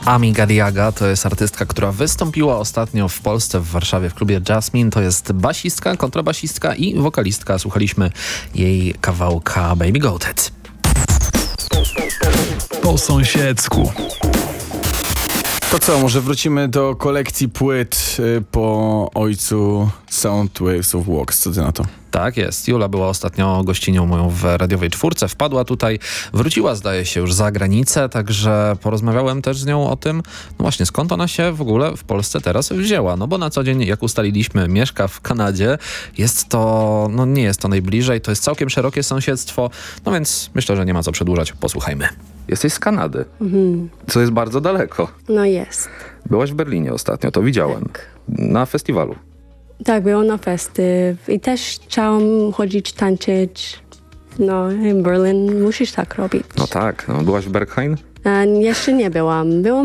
Amiga Diaga to jest artystka, która wystąpiła ostatnio w Polsce, w Warszawie, w klubie Jasmine. To jest basistka, kontrabasistka i wokalistka. Słuchaliśmy jej kawałka Baby Goated. Po sąsiedzku. To co, może wrócimy do kolekcji płyt po ojcu Soundwaves of Wax. Co ty na to? Tak jest. Jula była ostatnio gościnią moją w Radiowej Czwórce. Wpadła tutaj, wróciła zdaje się już za granicę, także porozmawiałem też z nią o tym, no właśnie skąd ona się w ogóle w Polsce teraz wzięła. No bo na co dzień, jak ustaliliśmy, mieszka w Kanadzie. Jest to, no nie jest to najbliżej, to jest całkiem szerokie sąsiedztwo, no więc myślę, że nie ma co przedłużać. Posłuchajmy. Jesteś z Kanady, co jest bardzo daleko. No jest. Byłaś w Berlinie ostatnio, to widziałem. Tak. Na festiwalu. Tak, byłam na festy i też chciałam chodzić, tańczyć. No, w Berlin musisz tak robić. No tak, no, byłaś w Berghain? Jeszcze nie byłam. Byłam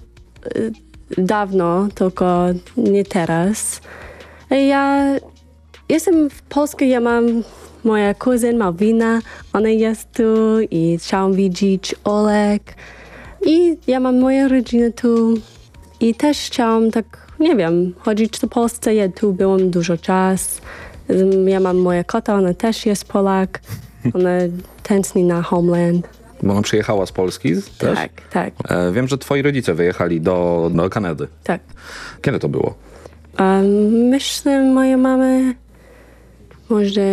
dawno, tylko nie teraz. Ja jestem w Polsce, ja mam moja kuzyn Malwina, ona jest tu i chciałam widzieć Olek. I ja mam moją rodzinę tu i też chciałam tak, nie wiem, chodzić do Polsce. Ja tu byłam dużo czasu. Ja mam moja kota, ona też jest Polak. Ona tęskni na Homeland. Bo ona przyjechała z Polski też? Tak. Wiem, że twoi rodzice wyjechali do Kanady. Tak. Kiedy to było? Myślę, moja mama może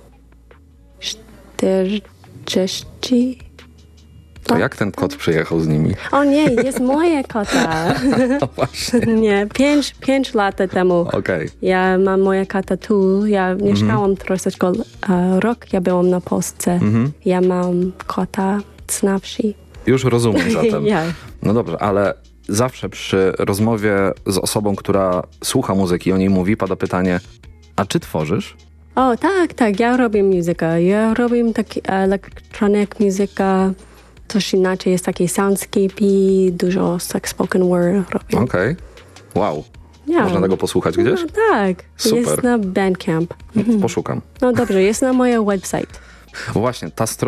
40. To jak ten kot przyjechał z nimi? O nie, jest moja kota. No właśnie. Nie, 5 lat temu. Okej. Ja mam moja kata tu. Ja mieszkałam troszeczkę rok, ja byłam na Polsce. Ja mam kota z na wsi. Już rozumiem zatem. Ja. No dobrze, ale zawsze przy rozmowie z osobą, która słucha muzyki, o niej mówi, pada pytanie, a czy tworzysz? O, tak, ja robię muzykę. Ja robię taki electronic muzyka. Coś inaczej, jest taki soundscape i dużo tak spoken word robię. Okej. Wow. Ja. Można tego posłuchać gdzieś? No, tak, Super. jest na Bandcamp. Poszukam. No dobrze, jest na moim website. Bo właśnie, ta strona